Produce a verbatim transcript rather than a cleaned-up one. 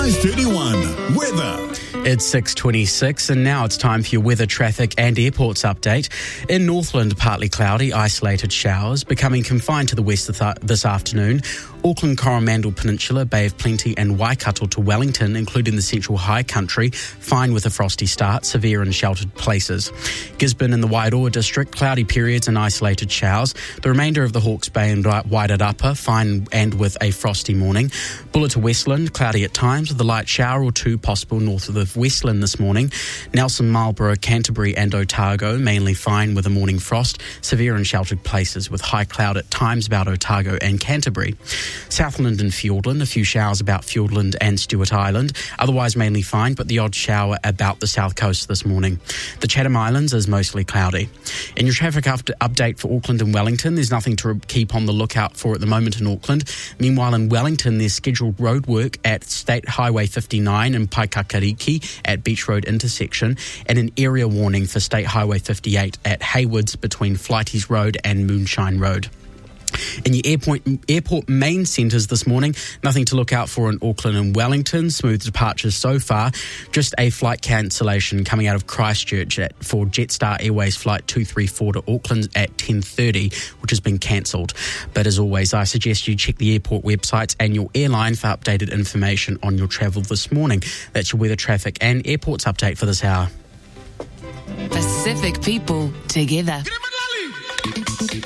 five thirty-one. Weather. It's six twenty-six and now it's time for your weather, traffic and airports update. In Northland, partly cloudy, isolated showers, becoming confined to the west this afternoon. Auckland, Coromandel Peninsula, Bay of Plenty and Waikato to Wellington, including the central high country, fine with a frosty start, severe in sheltered places. Gisborne and the Wairoa district, cloudy periods and isolated showers. The remainder of the Hawke's Bay and Wairarapa, fine and with a frosty morning. Bulla to Westland, cloudy at times with a light shower or two possible north of the Westland this morning. Nelson, Marlborough, Canterbury and Otago, mainly fine with a morning frost. Severe in sheltered places with high cloud at times about Otago and Canterbury. Southland and Fiordland, a few showers about Fiordland and Stewart Island. Otherwise mainly fine, but the odd shower about the south coast this morning. The Chatham Islands is mostly cloudy. In your traffic up- update for Auckland and Wellington, there's nothing to keep on the lookout for at the moment in Auckland. Meanwhile, in Wellington, there's scheduled road work at State Highway fifty-nine and Paikakariki at Beach Road intersection, and an area warning for State Highway fifty-eight at Haywoods between Flighties Road and Moonshine Road. In your airport, airport main centres this morning, nothing to look out for in Auckland and Wellington. Smooth departures so far. Just a flight cancellation coming out of Christchurch at, for Jetstar Airways Flight two three four to Auckland at ten thirty, which has been cancelled. But as always, I suggest you check the airport websites and your airline for updated information on your travel this morning. That's your weather, traffic and airports update for this hour. Pacific people together.